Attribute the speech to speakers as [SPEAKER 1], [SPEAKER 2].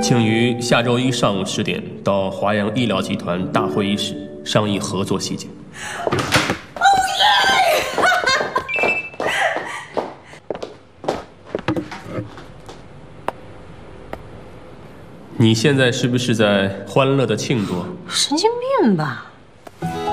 [SPEAKER 1] 请于下周一上午10点到华阳医疗集团大会议室商议合作细节。哦耶！你现在是不是在欢乐的庆祝？
[SPEAKER 2] 神经病吧！